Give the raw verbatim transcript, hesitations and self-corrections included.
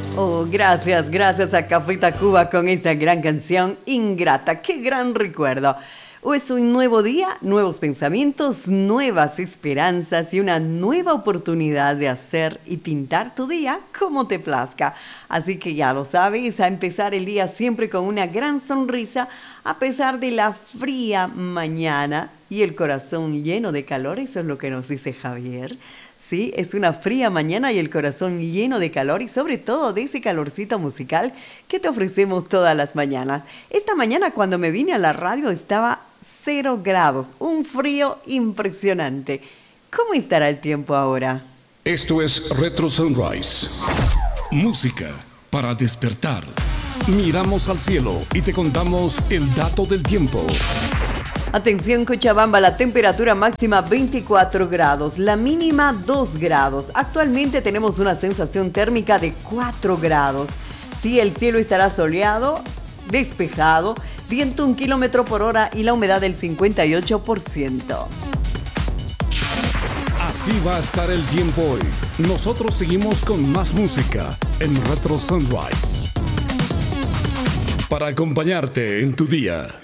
Oh, gracias, gracias a Café Tacuba con esa gran canción Ingrata. ¡Qué gran recuerdo! Hoy es un nuevo día, nuevos pensamientos, nuevas esperanzas y una nueva oportunidad de hacer y pintar tu día como te plazca. Así que ya lo sabes, a empezar el día siempre con una gran sonrisa a pesar de la fría mañana y el corazón lleno de calor. Eso es lo que nos dice Javier. Sí, es una fría mañana y el corazón lleno de calor y sobre todo de ese calorcito musical que te ofrecemos todas las mañanas. Esta mañana cuando me vine a la radio estaba cero grados, un frío impresionante. ¿Cómo estará el tiempo ahora? Esto es Retro Sunrise. Música para despertar. Miramos al cielo y te contamos el dato del tiempo. Atención Cochabamba, la temperatura máxima veinticuatro grados, la mínima dos grados. Actualmente tenemos una sensación térmica de cuatro grados. Sí, el cielo estará soleado, despejado, viento un kilómetro por hora y la humedad del cincuenta y ocho por ciento. Así va a estar el tiempo hoy. Nosotros seguimos con más música en Retro Sunrise para acompañarte en tu día.